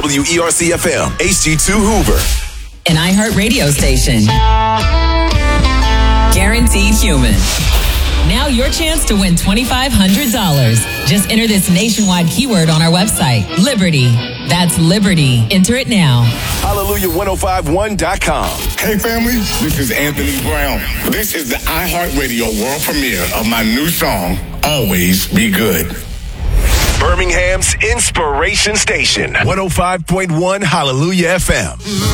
WERC-FM, HD2 Hoover. An iHeart radio station. Guaranteed human. Now your chance to win $2,500. Just enter this nationwide keyword on our website, Liberty. That's Liberty. Enter it now. Hallelujah1051.com. Hey family, this is Anthony Brown. This is the iHeartRadio world premiere of my new song, Always Be Good. Birmingham's Inspiration Station, 105.1 Hallelujah FM.